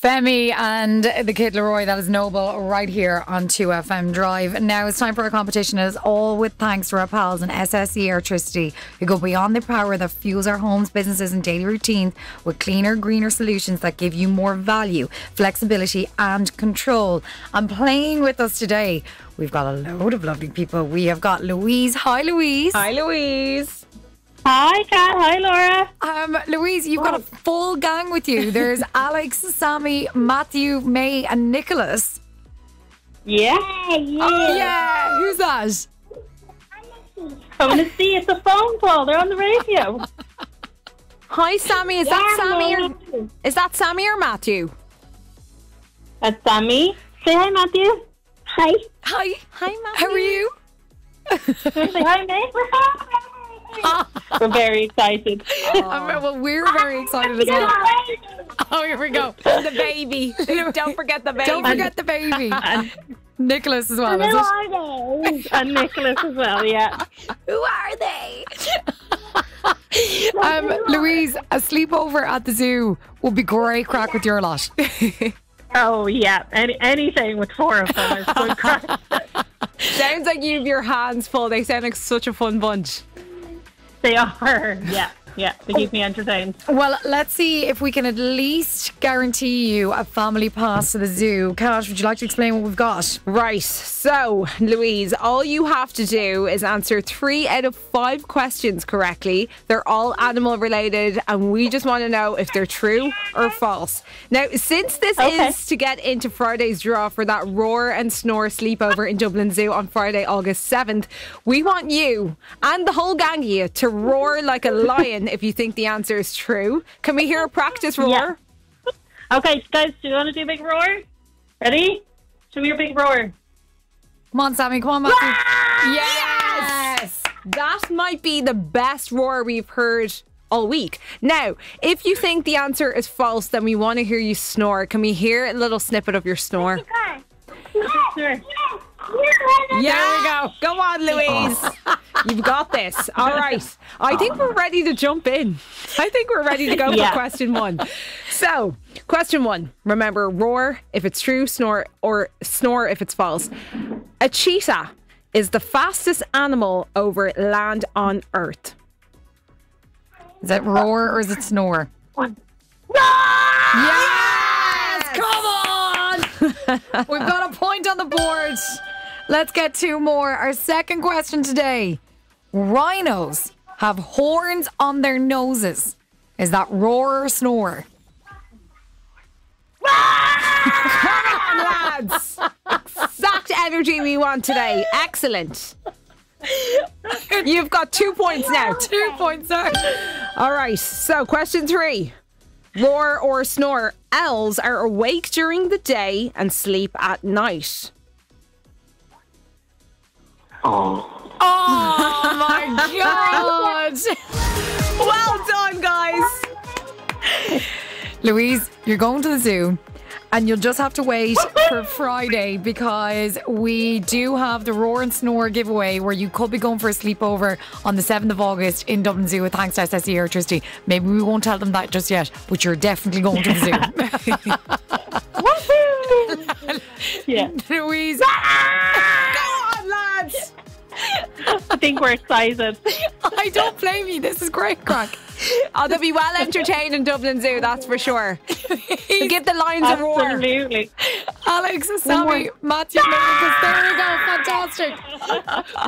Femi and the Kid Leroy, that is Noble, right here on 2FM Drive. Now it's time for our competition. It is all with thanks to our pals in SSE Electricity, who go beyond the power that fuels our homes, businesses and daily routines with cleaner, greener solutions that give you more value, flexibility and control. And playing with us today, we've got a load of lovely people. We have got Louise. Hi, Louise. Hi, Louise. Hi, Kat. Hi, Laura. Louise, you've got a full gang with you. There's Alex, Sammy, Matthew, May and Nicholas. Yeah. Oh, yeah. Who's that? Coming to see. It's a phone call. They're on the radio. Hi, Sammy. Is that Sammy or Matthew? That's Sammy. Say hi, Matthew. Hi. Hi. Hi, Matthew. How are you? Say hi, mate. We're very excited. Well, we're very excited as well. Oh, here we go. The baby. Don't forget the baby. Don't forget the baby. And Nicholas as well, is who it? are they? And Nicholas as well, yeah. Who are they? Louise, a sleepover at the zoo would be great crack with your lot. Oh, yeah. Anything with four of them is good crack. Sounds like you have your hands full. They sound like such a fun bunch. They are. Yeah. They keep me entertained. Well, let's see if we can at least guarantee you a family pass to the zoo. Cash, would you like to explain what we've got? Right. So, Louise, all you have to do is answer 3 out of 5 questions correctly. They're all animal related, and we just want to know if they're true or false. Now, since this is to get into Friday's draw for that Roar and Snore sleepover in Dublin Zoo on Friday, August 7th, we want you and the whole gang of you to roar like a lion if you think the answer is true. Can we hear a practice roar? Yeah. Okay, guys, do you want to do a big roar? Ready? Show me your big roar. Come on, Sammy. Come on, Matthew. Yes! That might be the best roar we've heard all week. Now, if you think the answer is false, then we want to hear you snore. Can we hear a little snippet of your snore? Sure. Yeah, there we go. Go on, Louise. You've got this. All right. I think we're ready to jump in. I think we're ready to go for question 1. So, question 1. Remember, roar if it's true, snore if it's false. A cheetah is the fastest animal over land on Earth. Is it roar or is it snore? Yes! Come on! We've got a point on the board. Let's get 2 more. Our second question today. Rhinos have horns on their noses. Is that roar or snore? Come on, lads. Exact energy we want today. Excellent. You've got 2 points now. 2 points, sir. All right. So, question 3. Roar or snore. Owls are awake during the day and sleep at night. Oh my God. Well done, guys. Louise, you're going to the zoo and you'll just have to wait for Friday, because we do have the Roar and Snore giveaway where you could be going for a sleepover on the 7th of August in Dublin Zoo with thanks to SSE Electricity. Maybe we won't tell them that just yet, but you're definitely going to the zoo. Yeah. Louise. Go on, lads. I think we're excited. I don't blame you. This is great crack. Oh, they'll be well entertained in Dublin Zoo, that's for sure. Give the lions a roar. Absolutely. Alex, Sammy, Matthew, Nicholas, there we go. Fantastic.